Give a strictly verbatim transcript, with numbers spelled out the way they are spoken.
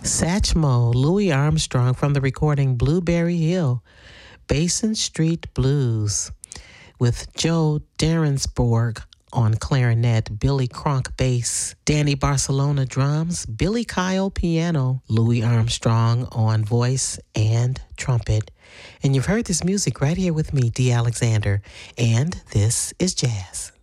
Satchmo, Louis Armstrong from the recording Blueberry Hill, Basin Street Blues, with Joe Derensborg on clarinet, Billy Cronk bass, Danny Barcelona drums, Billy Kyle piano, Louis Armstrong on voice and trumpet. And you've heard this music right here with me, Dee Alexander, and this is jazz.